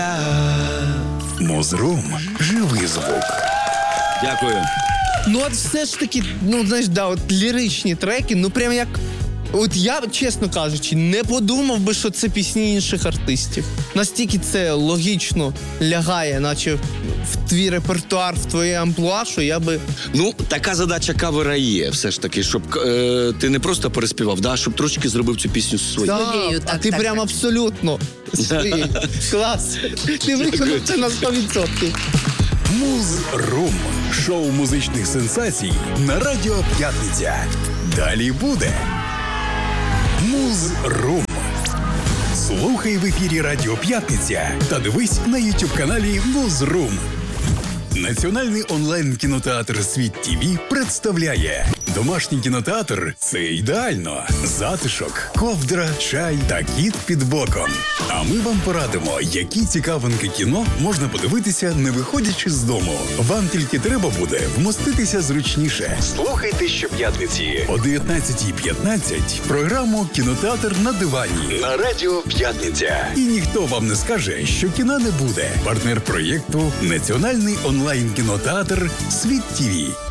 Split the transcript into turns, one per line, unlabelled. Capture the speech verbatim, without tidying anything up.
Музрум. Живий звук.
Дякую.
Ну, от все ж таки, ну, знаєш, да, от ліричні треки, ну, прям як... От я, чесно кажучи, не подумав би, що це пісні інших артистів. Настільки це логічно лягає, наче в твій репертуар, в твоє амплуа, що я би...
Ну, така задача кавера є, все ж таки, щоб е, ти не просто переспівав, да, щоб трошки зробив цю пісню своєю.
Да,
так,
а ти
так,
прям
так.
абсолютно своєю. Клас. Ти виконав це на сто відсотків.
Музрум. Шоу музичних сенсацій на Радіо П'ятниця. Далі буде Музрум. Слухай в ефірі Радіо П'ятниця та дивись на ютуб-каналі Музрум. Національний онлайн-кінотеатр «Світ ТІВІ» представляє домашній кінотеатр – це ідеально. Затишок, ковдра, чай та кіт під боком. А ми вам порадимо, які цікавинки кіно можна подивитися, не виходячи з дому. Вам тільки треба буде вмоститися зручніше. Слухайте щоп'ятниці о дев'ятнадцятій п'ятнадцять програму «Кінотеатр на дивані» на Радіо П'ятниця. І ніхто вам не скаже, що кіна не буде. Партнер проєкту – Національний онлайн-кінотеатр «Світ ТІВІ».